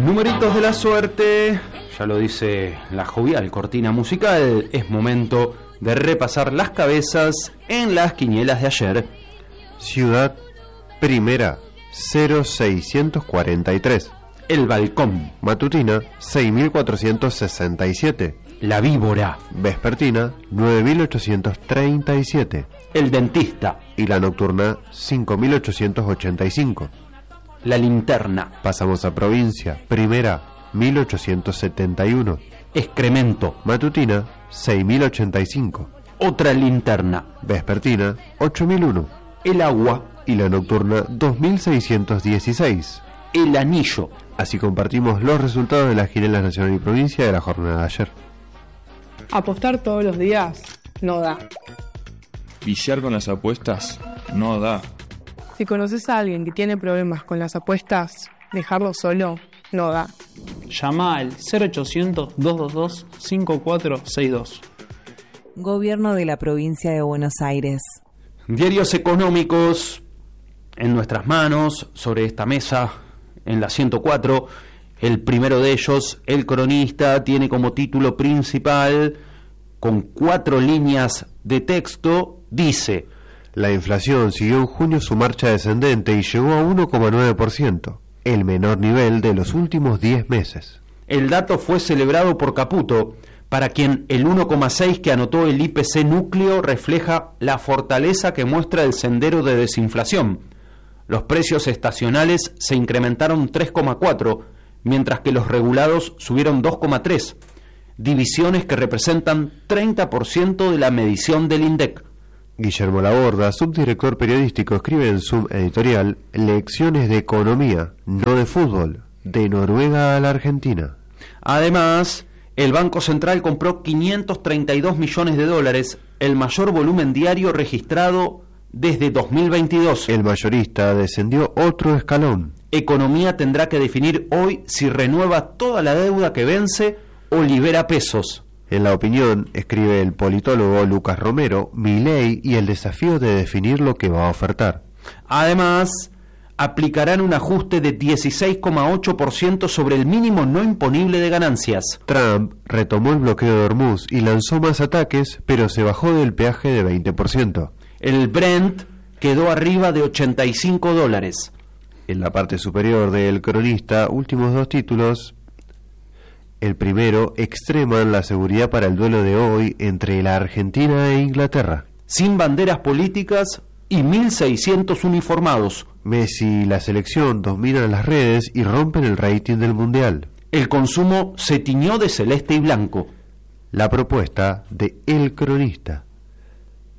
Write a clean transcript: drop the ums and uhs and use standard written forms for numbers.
Numeritos de la suerte, ya lo dice la jovial cortina musical, es momento de repasar las cabezas en las quinielas de ayer. Ciudad Primera, 0643. El Balcón. Matutina, 6467. La Víbora. Vespertina, 9837. El Dentista. Y la nocturna, 5885. La Linterna. Pasamos a provincia. Primera, 1871. Excremento. Matutina, 6085. Otra linterna. Vespertina, 8001. El Agua. Y la nocturna, 2616. El Anillo. Así compartimos los resultados de las quinielas nacional y provincia de la jornada de ayer. Apostar todos los días no da. Viciar con las apuestas no da. Si conoces a alguien que tiene problemas con las apuestas, dejarlo solo no da. Llama al 0800-222-5462. Gobierno de la provincia de Buenos Aires. Diarios económicos en nuestras manos, sobre esta mesa, en la 104. El primero de ellos, El Cronista, tiene como título principal, con 4 líneas de texto, dice: la inflación siguió en junio su marcha descendente y llegó a 1,9%, el menor nivel de los últimos 10 meses. El dato fue celebrado por Caputo, para quien el 1,6 que anotó el IPC núcleo refleja la fortaleza que muestra el sendero de desinflación. Los precios estacionales se incrementaron 3,4, mientras que los regulados subieron 2,3, divisiones que representan 30% de la medición del INDEC. Guillermo Laborda, subdirector periodístico, escribe en su editorial: Lecciones de economía, no de fútbol, de Noruega a la Argentina. Además, el Banco Central compró 532 millones de dólares, el mayor volumen diario registrado desde 2022. El mayorista descendió otro escalón. Economía tendrá que definir hoy si renueva toda la deuda que vence o libera pesos. En La Opinión, escribe el politólogo Lucas Romero, Milei y el desafío de definir lo que va a ofertar. Además, aplicarán un ajuste de 16,8% sobre el mínimo no imponible de ganancias. Trump retomó el bloqueo de Hormuz y lanzó más ataques, pero se bajó del peaje de 20%. El Brent quedó arriba de $85. En la parte superior del Cronista, últimos 2 títulos. El primero, extreman la seguridad para el duelo de hoy entre la Argentina e Inglaterra. Sin banderas políticas y 1.600 uniformados. Messi y la selección dominan las redes y rompen el rating del Mundial. El consumo se tiñó de celeste y blanco. La propuesta de El Cronista.